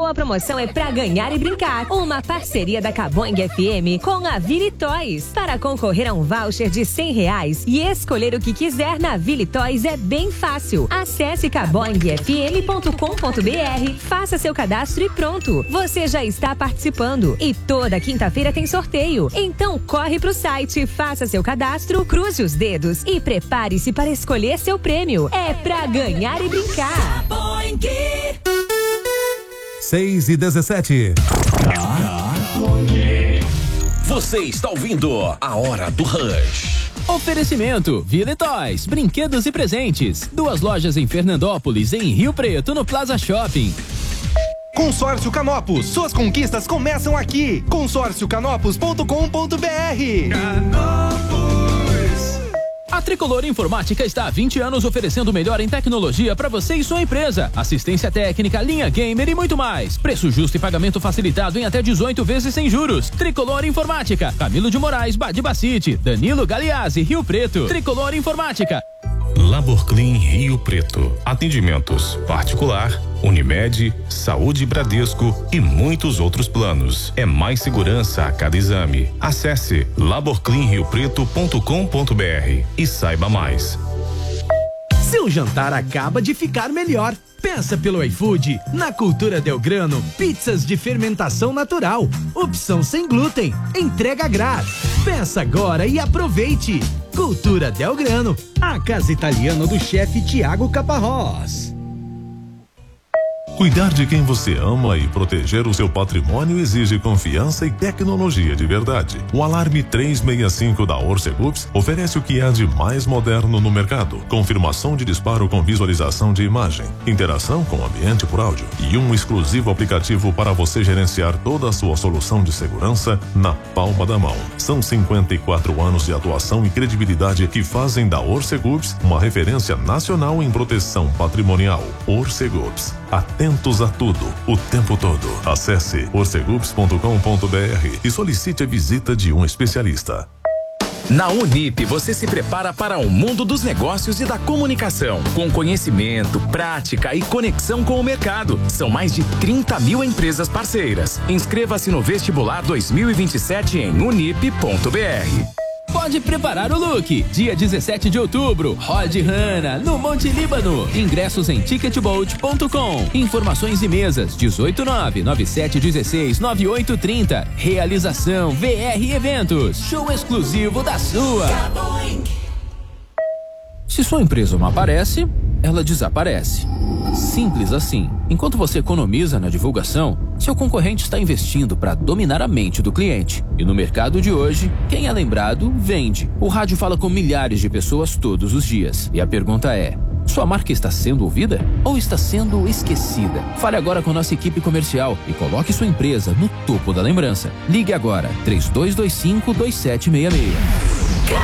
boa promoção é pra ganhar e brincar. Uma parceria da Caboing FM com a Vili Toys. Para concorrer a um voucher de R$100 e escolher o que quiser na Vili Toys é bem fácil. Acesse caboingfm.com.br, faça seu cadastro e pronto. Você já está participando. E toda quinta-feira tem sorteio. Então corre pro site, faça seu cadastro, cruze os dedos e prepare-se para escolher seu prêmio. É pra ganhar e brincar. 6h17. Você está ouvindo a Hora do Rush. Oferecimento Vili Toys, brinquedos e presentes. 2 lojas em Fernandópolis e em Rio Preto, no Plaza Shopping. Consórcio Canopus, suas conquistas começam aqui. consórciocanopus.com.br. A Tricolor Informática está há 20 anos oferecendo o melhor em tecnologia para você e sua empresa. Assistência técnica, linha gamer e muito mais. Preço justo e pagamento facilitado em até 18 vezes sem juros. Tricolor Informática, Camilo de Moraes, Badibacite, Danilo Galeazzi, Rio Preto. Tricolor Informática. Laborclean Rio Preto. Atendimentos particular, Unimed, Saúde Bradesco e muitos outros planos. É mais segurança a cada exame. Acesse laborcleanriopreto.com.br e saiba mais. Seu jantar acaba de ficar melhor. Pensa pelo iFood. Na Cultura Del Grano, pizzas de fermentação natural. Opção sem glúten. Entrega grátis. Peça agora e aproveite. Cultura Del Grano, a casa italiana do chefe Tiago Caparrós. Cuidar de quem você ama e proteger o seu patrimônio exige confiança e tecnologia de verdade. O Alarme 365 da Orcegups oferece o que há de mais moderno no mercado. Confirmação de disparo com visualização de imagem, interação com o ambiente por áudio e um exclusivo aplicativo para você gerenciar toda a sua solução de segurança na palma da mão. São 54 anos de atuação e credibilidade que fazem da Orcegups uma referência nacional em proteção patrimonial. Orcegups. Atentos a tudo, o tempo todo. Acesse orcegups.com.br e solicite a visita de um especialista. Na Unip, você se prepara para o mundo dos negócios e da comunicação, com conhecimento, prática e conexão com o mercado. São mais de 30 mil empresas parceiras. Inscreva-se no vestibular 2027 em unip.br. Pode preparar o look. Dia 17 de outubro, Rod Hanna, no Monte Líbano. Ingressos em ticketbolt.com. Informações e mesas 18997169830. Realização VR Eventos. Show exclusivo da sua. Se sua empresa não aparece, ela desaparece. Simples assim. Enquanto você economiza na divulgação, seu concorrente está investindo para dominar a mente do cliente. E no mercado de hoje, quem é lembrado, vende. O rádio fala com milhares de pessoas todos os dias. E a pergunta é: sua marca está sendo ouvida ou está sendo esquecida? Fale agora com nossa equipe comercial e coloque sua empresa no topo da lembrança. Ligue agora, 3225-2766.